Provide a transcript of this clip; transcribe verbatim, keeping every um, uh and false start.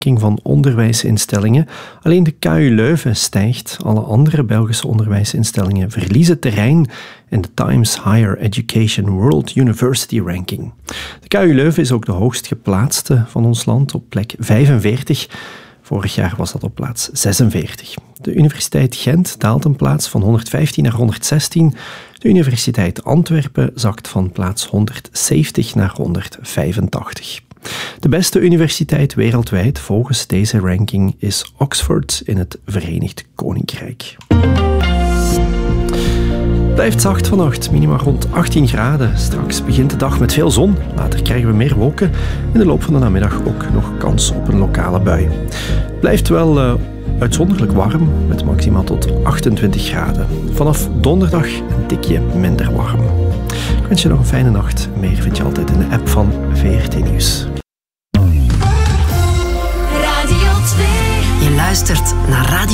van onderwijsinstellingen. Alleen de K U Leuven stijgt. Alle andere Belgische onderwijsinstellingen verliezen terrein in de Times Higher Education World University Ranking. De K U Leuven is ook de hoogst geplaatste van ons land, op plek vijfenveertig. Vorig jaar was dat op plaats zesenveertig. De Universiteit Gent daalt een plaats van honderdvijftien naar honderdzestien. De Universiteit Antwerpen zakt van plaats honderdzeventig naar honderdvijfentachtig. De beste universiteit wereldwijd volgens deze ranking is Oxford in het Verenigd Koninkrijk. Het blijft zacht vannacht, minima rond achttien graden. Straks begint de dag met veel zon. Later krijgen we meer wolken. In de loop van de namiddag ook nog kans op een lokale bui. Het blijft wel uh, uitzonderlijk warm, met maximaal tot achtentwintig graden. Vanaf donderdag een tikje minder warm. Ik wens je nog een fijne nacht. Meer vind je altijd in de app van V R T Nieuws. Radio twee. Je luistert naar Radio